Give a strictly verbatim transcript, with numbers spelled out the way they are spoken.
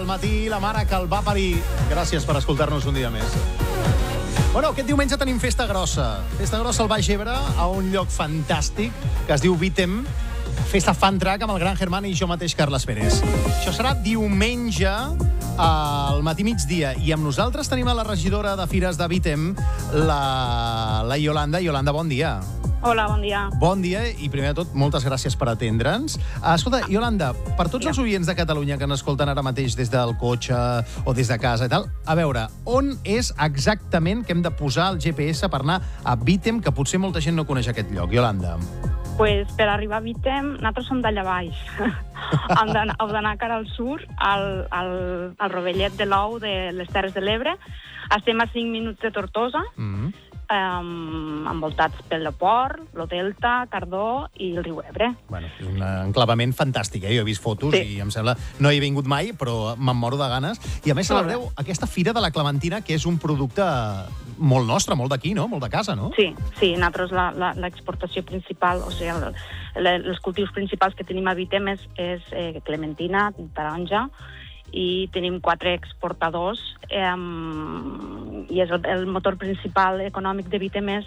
al matí, la mare que el va parir. Gràcies per escoltar-nos un dia més. Bueno, aquest diumenge tenim festa grossa. Festa grossa al Baix Ebre, a un lloc fantàstic que es diu Vítem. Festa fan track amb el gran Germán i jo mateix, Carles Pérez. Això serà diumenge al matí migdia. I amb nosaltres tenim a la regidora de Fires de Vítem, la, la Iolanda. Iolanda, bon dia. Hola, bon dia. Bon dia i, primer de tot, moltes gràcies per atendre'ns. Escolta, Iolanda, per tots els oients de Catalunya que ens escolten ara mateix des del cotxe o des de casa i tal, a veure, on és exactament que hem de posar el G P S per anar a Vítem, que potser molta gent no coneix aquest lloc? Iolanda. Pues per arribar a Vítem, nosaltres som d'allà baix. Heu d'anar cara al sur, al, al, al Rovellet de l'Ou de les Terres de l'Ebre. Estem a cinc minuts de Tortosa, mm-hmm. um, envoltats pel Port, lo Delta, Cardó i el riu Ebre. Bueno, un enclavament fantàstic, eh? Jo he vist fotos sí. i em sembla... No hi he vingut mai, però me'n moro de ganes. I a més celebreu aquesta Fira de la Clementina, que és un producte molt nostre, molt d'aquí, no? Molt de casa, no? Sí, sí, nosaltres l'exportació principal, o sigui, el, el, els cultius principals que tenim a Vítem és, és eh, clementina, taronja, i tenim quatre exportadors, eh, i és el, el motor principal econòmic de Vítem és